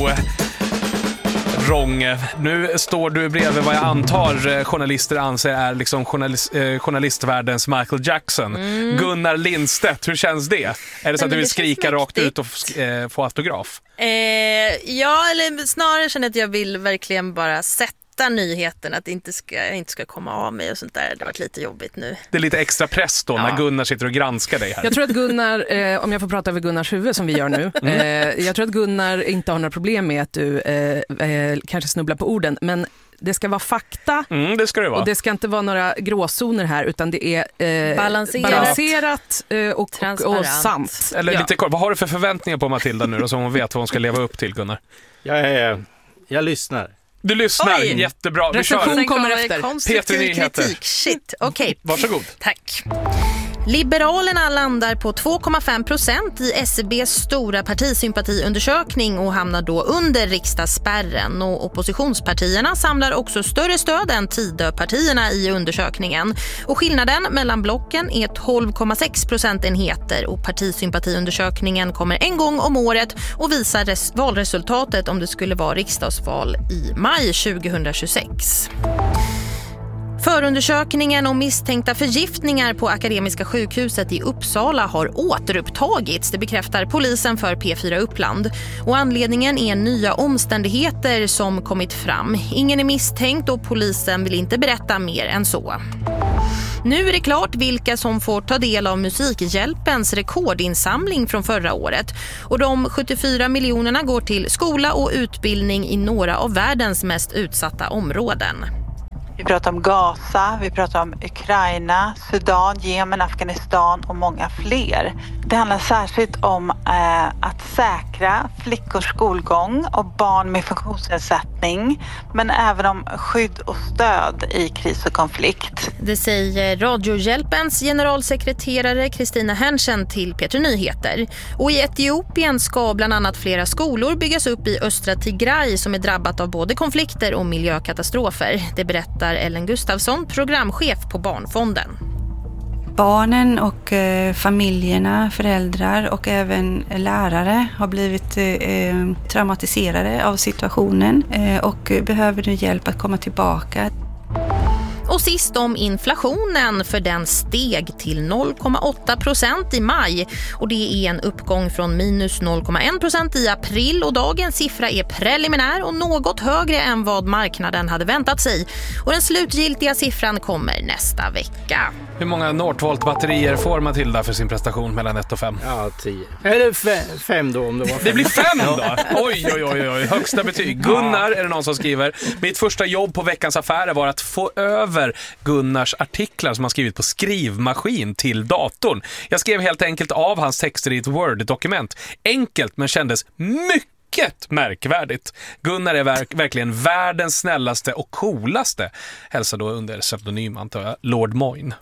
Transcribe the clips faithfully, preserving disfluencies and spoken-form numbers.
Mo Rånge. Nu står du bredvid vad jag antar journalister anser är liksom journalist, eh, journalistvärldens Michael Jackson. Mm. Gunnar Lindstedt, hur känns det? Är det så att du vill skrika rakt ut och eh, få autograf? Eh, ja, eller snarare känner att jag vill verkligen bara sätta nyheten, att det inte ska, inte ska komma av mig och sånt där. Det har varit lite jobbigt nu. Det är lite extra press då, ja, när Gunnar sitter och granskar dig här. Jag tror att Gunnar, eh, om jag får prata över Gunnars huvud som vi gör nu, mm. eh, jag tror att Gunnar inte har några problem med att du eh, eh, kanske snubblar på orden, men det ska vara fakta, mm, det ska det vara. Och det ska inte vara några gråzoner här, utan det är eh, balanserat, balanserat eh, och, och, och sant. Eller ja. lite kort, vad har du för förväntningar på Matilda nu då, som hon vet vad hon ska leva upp till, Gunnar? Jag, är, jag lyssnar. Du lyssnar, Oj. Jättebra. Vi Recension kör. kommer efter. Konstruktiv kritik. Shit, okej. Okay. Varsågod. Tack. Liberalerna landar på två komma fem procent i S C B:s stora partisympatiundersökning och hamnar då under riksdagsspärren. Och oppositionspartierna samlar också större stöd än Tidöpartierna i undersökningen. Och skillnaden mellan blocken är tolv komma sex procentenheter och partisympatiundersökningen kommer en gång om året och visar res- valresultatet om det skulle vara riksdagsval i maj tjugohundratjugosex. Förundersökningen om misstänkta förgiftningar på Akademiska sjukhuset i Uppsala har återupptagits. Det bekräftar polisen för P fyra Uppland. Och anledningen är nya omständigheter som kommit fram. Ingen är misstänkt och polisen vill inte berätta mer än så. Nu är det klart vilka som får ta del av Musikhjälpens rekordinsamling från förra året. Och de sjuttiofyra miljonerna går till skola och utbildning i några av världens mest utsatta områden. Vi pratar om Gaza, vi pratar om Ukraina, Sudan, Jemen, Afghanistan och många fler. Det handlar särskilt om eh, att säkra flickors skolgång och barn med funktionsnedsättning, men även om skydd och stöd i kris och konflikt. Det säger Radiohjälpens generalsekreterare Kristina Henschen till P tre Nyheter. Och i Etiopien ska bland annat flera skolor byggas upp i östra Tigray som är drabbat av både konflikter och miljökatastrofer. Det berättar Ellen Gustafsson, programchef på Barnfonden. Barnen och eh, familjerna, föräldrar och även lärare har blivit eh, traumatiserade av situationen eh, och behöver nu hjälp att komma tillbaka. Och sist om inflationen, för den steg till noll komma åtta procent i maj och det är en uppgång från minus noll komma en procent i april och dagens siffra är preliminär och något högre än vad marknaden hade väntat sig. Och den slutgiltiga siffran kommer nästa vecka. Hur många Northvolt-batterier får Matilda för sin prestation mellan ett och fem? Ja, tio. Eller fe- fem då om det var fem. Det blir fem då? Oj, oj, oj, oj. Högsta betyg. Gunnar är det någon som skriver. Mitt första jobb på Veckans Affärer var att få över Gunnars artiklar som han skrivit på skrivmaskin till datorn. Jag skrev helt enkelt av hans texter i ett Word-dokument. Enkelt men kändes mycket märkvärdigt. Gunnar är verk- verkligen världens snällaste och coolaste. Hälsa då under pseudonym antar jag, Lord Moyne.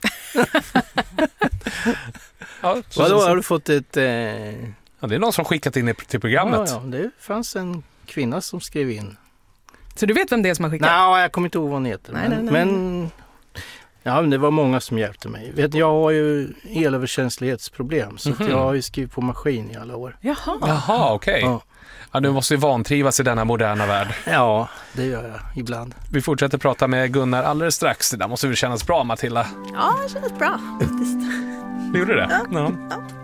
Ja, vadå, har du fått ett... Eh... Ja, det är någon som skickat in till programmet. Ja, ja, det fanns en kvinna som skrev in. Så du vet vem det är som har skickat? Nej, jag kommer inte ihåg vad hon heter. Nej, men, nej, nej. men ja, men det var många som hjälpte mig. Vet, jag har ju elöverkänslighetsproblem så Mm-hmm. att jag har ju skrivit på maskin i alla år. Jaha, Jaha, okej. Okay. Ja. Ja, du måste ju vantrivas i denna moderna värld. Ja, det gör jag ibland. Vi fortsätter prata med Gunnar alldeles strax. Det där måste väl kännas bra, Matilda? Ja, det känns bra faktiskt. Det gjorde det? Ja. Ja. Ja.